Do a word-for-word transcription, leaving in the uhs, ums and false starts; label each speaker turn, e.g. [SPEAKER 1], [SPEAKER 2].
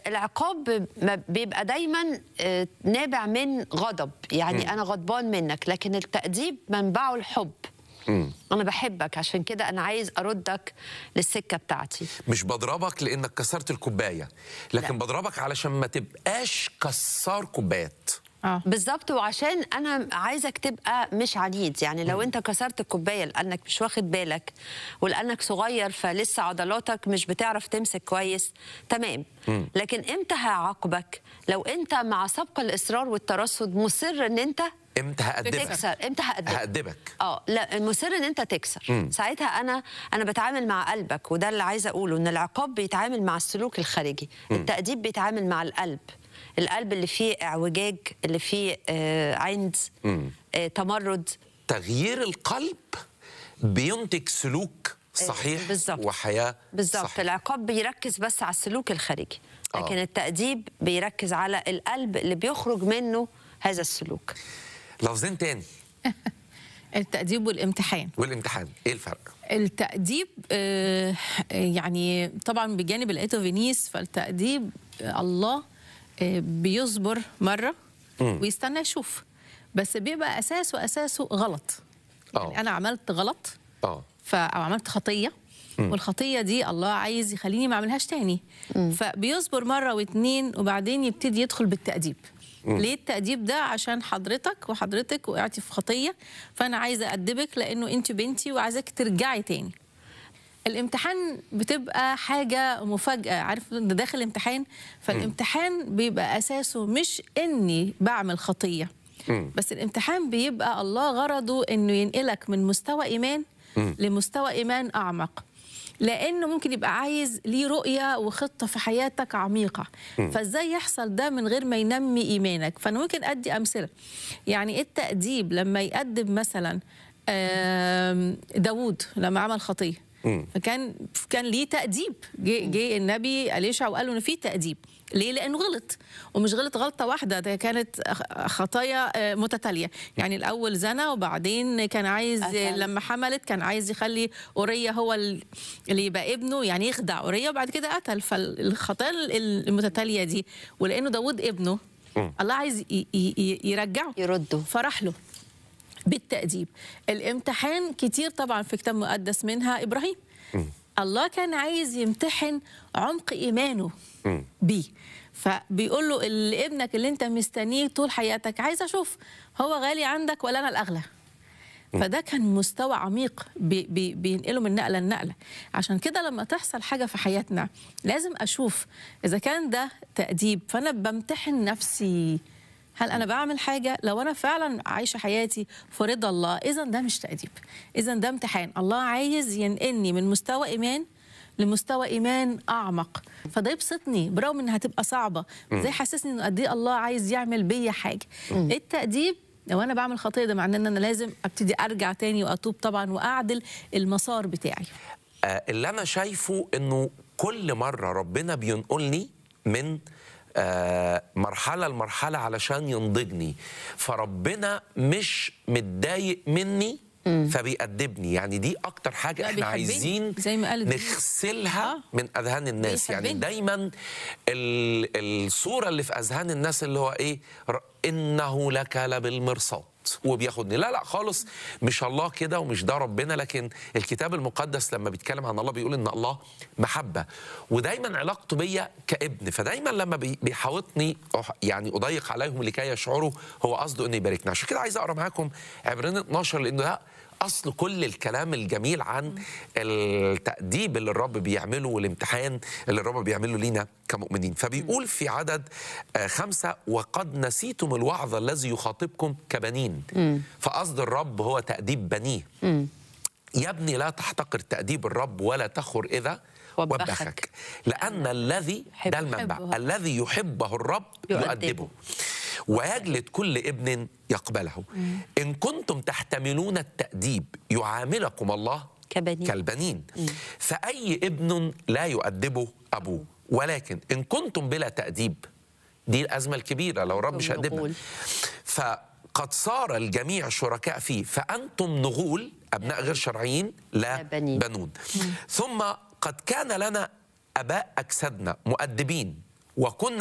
[SPEAKER 1] العقاب بيبقى دايما نابع من غضب، يعني م. أنا غضبان منك، لكن التأديب منبعه الحب. م. أنا بحبك، عشان كده أنا عايز أردك للسكة بتاعتي.
[SPEAKER 2] مش بضربك لأنك كسرت الكوباية، لكن لا. بضربك علشان ما تبقاش كسار كوبايات.
[SPEAKER 1] اه بالظبط، وعشان انا عايزك تبقى مش عنيد. يعني لو م. انت كسرت الكوبايه لانك مش واخد بالك ولانك صغير فلسه عضلاتك مش بتعرف تمسك كويس، تمام. م. لكن امتى هعاقبك؟ لو انت مع سبق الاصرار والترصد مصر ان انت
[SPEAKER 2] امتى هأدبك؟
[SPEAKER 1] تكسر. امتى هأدبك؟
[SPEAKER 2] هأدبك
[SPEAKER 1] اه لا، مصر ان انت تكسر. م. ساعتها انا انا بتعامل مع قلبك، وده اللي عايزه اقوله، ان العقاب بيتعامل مع السلوك الخارجي، م. التأديب بيتعامل مع القلب. القلب اللي فيه اعوجاج، اللي فيه آه عند، آه تمرد.
[SPEAKER 2] تغيير القلب بينتج سلوك صحيح
[SPEAKER 1] بالزبط.
[SPEAKER 2] وحياة
[SPEAKER 1] بالظبط.
[SPEAKER 2] صحيح.
[SPEAKER 1] العقاب بيركز بس على السلوك الخارجي، لكن آه. التأديب بيركز على القلب اللي بيخرج منه هذا السلوك.
[SPEAKER 2] لفظين تاني.
[SPEAKER 3] التأديب والامتحان.
[SPEAKER 2] والامتحان ايه الفرق؟
[SPEAKER 3] التأديب آه يعني طبعا بجانب الآيتو فينيس، فالتأديب آه الله آه بيصبر مرة م. ويستنى يشوف، بس بيبقى أساسه أساسه غلط.
[SPEAKER 2] أوه.
[SPEAKER 3] يعني أنا عملت غلط
[SPEAKER 2] أوه.
[SPEAKER 3] أو عملت خطية م. والخطية دي الله عايز يخليني ما أعملهاش تاني، م. فبيصبر مرة واتنين وبعدين يبتدي يدخل بالتأديب. م. ليه التأديب ده؟ عشان حضرتك وحضرتك وقعتي في خطية، فأنا عايزة أدبك لأنه أنت بنتي وعايزاك ترجعي تاني. الامتحان بتبقى حاجة مفاجأة، عارف ده داخل امتحان، فالامتحان بيبقى أساسه مش إني بعمل خطية، م. بس الامتحان بيبقى الله غرضه إنه ينقلك من مستوى إيمان م. لمستوى إيمان أعمق، لأنه ممكن يبقى عايز ليه رؤية وخطة في حياتك عميقة. م. فإزاي يحصل ده من غير ما ينمي إيمانك؟ فأنا ممكن أدي أمثلة. يعني التأديب لما يقدم مثلا داوود لما عمل خطية، فكان كان ليه تأديب. جه جه النبي أليشع وقال له إن في تأديب. ليه؟ لأنه غلط، ومش غلط غلطة واحدة، ده كانت خطايا متتالية. يعني الأول زنى، وبعدين كان عايز أكل. لما حملت كان عايز يخلي أوريا هو اللي يبقى ابنه، يعني يخدع أوريا، وبعد كده قتل. فالخطايا المتتالية دي، ولأنه داود ابنه الله عايز يرجعه
[SPEAKER 1] يرده،
[SPEAKER 3] فرح له بالتأديب. الامتحان كتير طبعا في كتاب مقدس، منها إبراهيم. م. الله كان عايز يمتحن عمق إيمانه بيه، فبيقول له اللي ابنك اللي انت مستنيه طول حياتك عايز أشوف هو غالي عندك ولا أنا الأغلى. فده كان مستوى عميق بي بي بينقله من نقلة لنقلة. عشان كده لما تحصل حاجة في حياتنا لازم أشوف إذا كان ده تأديب، فأنا بمتحن نفسي، هل أنا بعمل حاجة؟ لو أنا فعلا عايشة حياتي في رضا الله، إذا ده مش تأديب، إذا ده امتحان. الله عايز ينقلني من مستوى إيمان لمستوى إيمان أعمق، فده يبسطني برغم إنها هتبقى صعبة، زي حسسني إنه قد إيه الله عايز يعمل بيا حاجة. م. التأديب لو أنا بعمل خطية ده معناه إن أنا لازم أبتدي أرجع تاني وأتوب طبعا وأعدل المسار بتاعي.
[SPEAKER 2] آه اللي أنا شايفه إنه كل مرة ربنا بينقلني من آه مرحلة لمرحلة علشان ينضجني، فربنا مش متضايق مني مم. فبيأدبني. يعني دي أكتر حاجة احنا عايزين نغسلها آه. من أذهان الناس. بيحبني. يعني دايما الصورة اللي في أذهان الناس اللي هو إيه، إنه لك لبالمرصاد وبياخدني. لا لا خالص، مش الله كده ومش ده ربنا. لكن الكتاب المقدس لما بيتكلم عن الله بيقول ان الله محبة، ودايما علاقته بيا كابن. فدايما لما بيحاوطني يعني اضيق عليهم لكي يشعروا، هو قصده انه يباركنا. عشان كده عايز اقرا معاكم عبرين اتناشر، لانه ده أصل كل الكلام الجميل عن التأديب اللي الرب بيعمله والامتحان اللي الرب بيعمله لينا كمؤمنين. فبيقول في عدد خمسة: وقد نسيتم الوعظ الذي يخاطبكم كبنين. فقصد الرب هو تأديب بنيه. يا ابني لا تحتقر تأديب الرب ولا تخر إذا وبخك، لأن الذي ده المنبع الذي يحبه الرب يؤدبه ويجلد كل ابن يقبله. مم. إن كنتم تحتملون التأديب يعاملكم الله كبنين. كالبنين. مم. فأي ابن لا يؤدبه أبوه، ولكن إن كنتم بلا تأديب، دي الأزمة الكبيرة لو رب مش هيأدبنا، فقد صار الجميع شركاء فيه، فأنتم نغول أبناء غير شرعيين لا بنون. مم. ثم قد كان لنا أباء أجسادنا مؤدبين وكنا